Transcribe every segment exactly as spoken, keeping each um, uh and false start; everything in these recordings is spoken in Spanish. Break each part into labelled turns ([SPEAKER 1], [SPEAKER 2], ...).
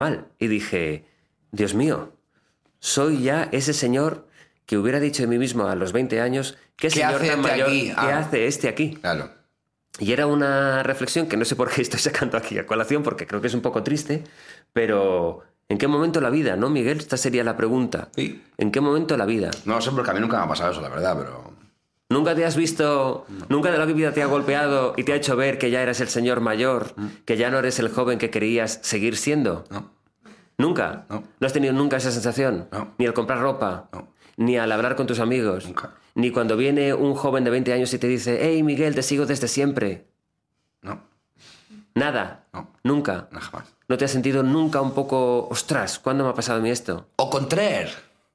[SPEAKER 1] mal. Y dije, Dios mío, soy ya ese señor que hubiera dicho de mí mismo a los veinte años, ¿qué,
[SPEAKER 2] ¿Qué
[SPEAKER 1] señor
[SPEAKER 2] hace
[SPEAKER 1] tan
[SPEAKER 2] este
[SPEAKER 1] mayor,
[SPEAKER 2] aquí?
[SPEAKER 1] ¿qué
[SPEAKER 2] Ah.
[SPEAKER 1] hace este aquí?
[SPEAKER 2] Claro.
[SPEAKER 1] Y era una reflexión que no sé por qué estoy sacando aquí a colación, porque creo que es un poco triste, pero ¿en qué momento la vida, no, Miguel? Esta sería la pregunta.
[SPEAKER 2] Sí.
[SPEAKER 1] ¿En qué momento la vida?
[SPEAKER 2] No lo sé, porque a mí nunca me ha pasado eso, la verdad, pero...
[SPEAKER 1] ¿Nunca te has visto, no. nunca de la vida te ha golpeado y te ha hecho ver que ya eres el señor mayor, mm. que ya no eres el joven que querías seguir siendo?
[SPEAKER 2] No.
[SPEAKER 1] ¿Nunca?
[SPEAKER 2] No.
[SPEAKER 1] ¿No has tenido nunca esa sensación?
[SPEAKER 2] No.
[SPEAKER 1] Ni al comprar ropa,
[SPEAKER 2] no.
[SPEAKER 1] ni al hablar con tus amigos,
[SPEAKER 2] Nunca.
[SPEAKER 1] Ni cuando viene un joven de veinte años y te dice, hey Miguel, te sigo desde siempre.
[SPEAKER 2] No.
[SPEAKER 1] Nada.
[SPEAKER 2] No.
[SPEAKER 1] Nunca.
[SPEAKER 2] No, jamás.
[SPEAKER 1] ¿No te has sentido nunca un poco, ostras, ¿cuándo me ha pasado a mí esto?
[SPEAKER 2] O contraire.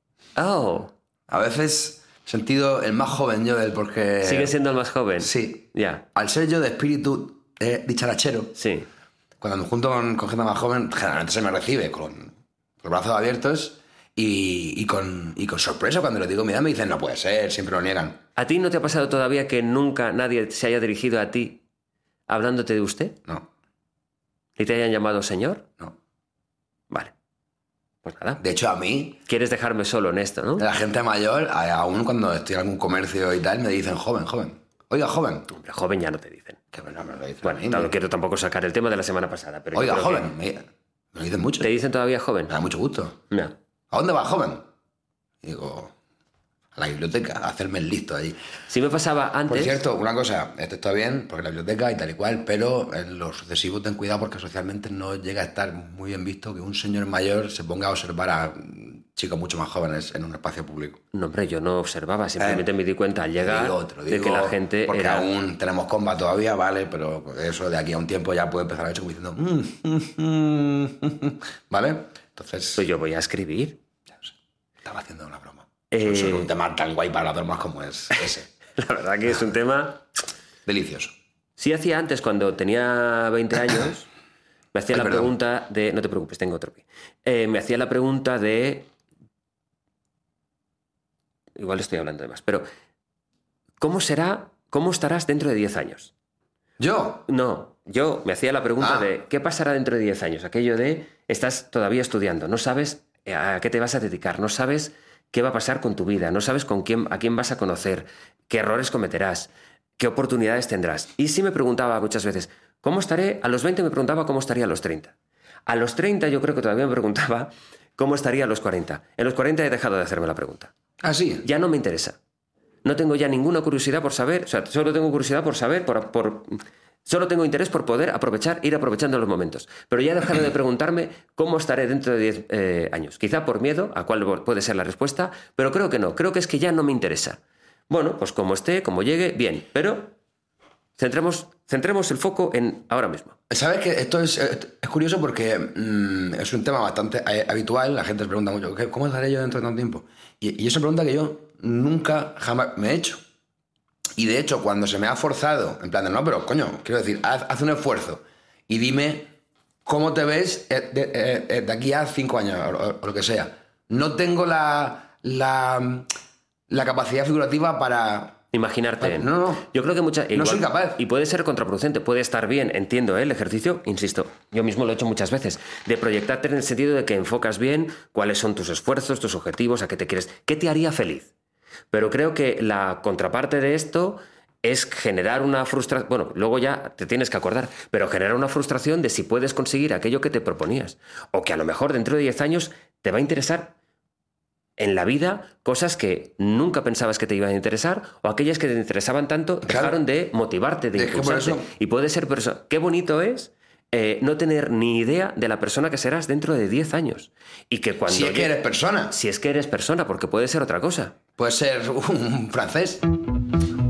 [SPEAKER 1] Oh.
[SPEAKER 2] A veces he sentido el más joven yo del porque...
[SPEAKER 1] ¿Sigue siendo el más joven?
[SPEAKER 2] Sí.
[SPEAKER 1] Ya.
[SPEAKER 2] Al ser yo de espíritu eh, dicharachero,
[SPEAKER 1] Sí.
[SPEAKER 2] cuando me junto con, con gente más joven, generalmente se me recibe con los brazos abiertos y, y, con, y con sorpresa. Cuando les digo mi edad me dicen, no puede ser, siempre lo niegan.
[SPEAKER 1] ¿A ti no te ha pasado todavía que nunca nadie se haya dirigido a ti hablándote de usted?
[SPEAKER 2] No.
[SPEAKER 1] ¿Y te hayan llamado señor?
[SPEAKER 2] No.
[SPEAKER 1] Vale. Pues nada.
[SPEAKER 2] De hecho, a mí,
[SPEAKER 1] Quieres dejarme solo en esto, ¿no?
[SPEAKER 2] la gente mayor, aún cuando estoy en algún comercio y tal, me dicen joven, joven. Oiga, joven.
[SPEAKER 1] Hombre, joven ya no te dicen.
[SPEAKER 2] Que bueno, me lo dicen
[SPEAKER 1] Bueno,
[SPEAKER 2] a mí,
[SPEAKER 1] no
[SPEAKER 2] me-
[SPEAKER 1] quiero tampoco sacar el tema de la semana pasada, pero yo
[SPEAKER 2] Oiga,
[SPEAKER 1] creo
[SPEAKER 2] joven. Me, me lo dicen mucho.
[SPEAKER 1] que- ¿Te dicen todavía joven?
[SPEAKER 2] Me da mucho gusto.
[SPEAKER 1] No.
[SPEAKER 2] ¿A dónde va, joven? Y digo, a la biblioteca, a hacerme el listo allí.
[SPEAKER 1] Si me pasaba antes...
[SPEAKER 2] Por cierto, una cosa, esto está bien, porque la biblioteca y tal y cual, pero en lo sucesivo ten cuidado porque socialmente no llega a estar muy bien visto que un señor mayor se ponga a observar a chicos mucho más jóvenes en un espacio público.
[SPEAKER 1] No, hombre, yo no observaba, simplemente
[SPEAKER 2] Eh,
[SPEAKER 1] me di cuenta al llegar
[SPEAKER 2] Digo, te lo
[SPEAKER 1] de
[SPEAKER 2] digo,
[SPEAKER 1] que la gente
[SPEAKER 2] porque
[SPEAKER 1] era...
[SPEAKER 2] aún tenemos comba todavía, vale, pero eso de aquí a un tiempo ya puede empezar a hecho como diciendo "Mm, mm, mm, mm", ¿vale? Entonces,
[SPEAKER 1] Pues yo voy a escribir.
[SPEAKER 2] ya no sé, estaba haciendo una broma.
[SPEAKER 1] Eh,
[SPEAKER 2] Eso es un tema tan guay para las bromas como es ese.
[SPEAKER 1] La verdad que es un tema...
[SPEAKER 2] Delicioso.
[SPEAKER 1] Sí hacía antes, cuando tenía veinte años, me hacía
[SPEAKER 2] Ay,
[SPEAKER 1] la
[SPEAKER 2] perdón.
[SPEAKER 1] pregunta de... No te preocupes, tengo otro pie. Eh, me hacía la pregunta de... Igual estoy hablando de más, pero... ¿Cómo será, cómo estarás dentro de diez años?
[SPEAKER 2] Yo,
[SPEAKER 1] No, yo me hacía la pregunta
[SPEAKER 2] Ah.
[SPEAKER 1] de ¿qué pasará dentro de diez años? Aquello de estás todavía estudiando, no sabes a qué te vas a dedicar, no sabes qué va a pasar con tu vida, no sabes con quién, a quién vas a conocer, qué errores cometerás, qué oportunidades tendrás. Y sí me preguntaba muchas veces, ¿cómo estaré? A los veinte me preguntaba cómo estaría a los treinta. A los treinta yo creo que todavía me preguntaba cómo estaría a los cuarenta. En los cuarenta he dejado de hacerme la pregunta.
[SPEAKER 2] así.
[SPEAKER 1] Ya no me interesa. No tengo ya ninguna curiosidad por saber, o sea, solo tengo curiosidad por saber, por, por, solo tengo interés por poder aprovechar, ir aprovechando los momentos. Pero ya he dejado de preguntarme cómo estaré dentro de diez eh, años. Quizá por miedo, a cuál puede ser la respuesta, pero creo que no, creo que es que ya no me interesa. Bueno, pues como esté, como llegue, bien, pero centremos, centremos el foco en ahora mismo.
[SPEAKER 2] ¿Sabes que esto es, es curioso porque mmm, es un tema bastante eh, habitual? La gente se pregunta mucho, ¿qué- ¿cómo estaré yo dentro de tanto tiempo? Y, y es una pregunta que yo nunca jamás me he hecho. Y de hecho, cuando se me ha forzado, en plan de, no, pero coño, quiero decir, haz, haz un esfuerzo y dime cómo te ves eh, de, eh, eh, de aquí a cinco años o, o- o lo que sea. No tengo la, la, la capacidad figurativa para...
[SPEAKER 1] Imaginarte.
[SPEAKER 2] No, no.
[SPEAKER 1] Yo creo que muchas...
[SPEAKER 2] No soy capaz.
[SPEAKER 1] Y puede ser contraproducente, puede estar bien, entiendo, ¿eh? El ejercicio, insisto, yo mismo lo he hecho muchas veces, de proyectarte en el sentido de que enfocas bien cuáles son tus esfuerzos, tus objetivos, a qué te quieres... ¿Qué te haría feliz? Pero creo que la contraparte de esto es generar una frustración... Bueno, luego ya te tienes que acordar, pero generar una frustración de si puedes conseguir aquello que te proponías. O que a lo mejor dentro de diez años te va a interesar en la vida cosas que nunca pensabas que te iban a interesar o aquellas que te interesaban tanto
[SPEAKER 2] Claro.
[SPEAKER 1] dejaron de motivarte, de
[SPEAKER 2] Es que por
[SPEAKER 1] impulsarte.
[SPEAKER 2] eso-
[SPEAKER 1] Y puede ser por eso. Qué bonito es eh, no tener ni idea de la persona que serás dentro de diez años. Y que cuando
[SPEAKER 2] Si es que
[SPEAKER 1] llegue-
[SPEAKER 2] eres persona.
[SPEAKER 1] Si es que eres persona, porque puede ser otra cosa.
[SPEAKER 2] Puede ser un francés.